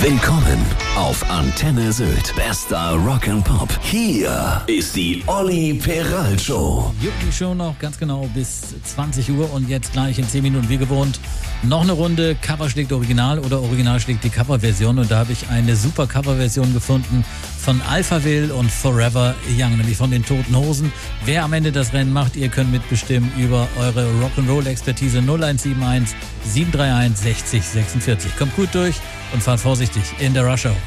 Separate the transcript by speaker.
Speaker 1: Willkommen auf Antenne Sylt. Bester Rock and Pop. Hier ist die Olli Peral Show.
Speaker 2: Die Show noch ganz genau bis 20 Uhr und jetzt gleich in 10 Minuten wie gewohnt noch eine Runde Cover schlägt Original oder Original schlägt die Coverversion. Und da habe ich eine super Coverversion gefunden von Alphaville und Forever Young, nämlich von den Toten Hosen. Wer am Ende das Rennen macht, ihr könnt mitbestimmen über eure Rock'n'Roll-Expertise 0171 731 60 46. Kommt gut durch und fahrt vorsichtig in der Rush Hour.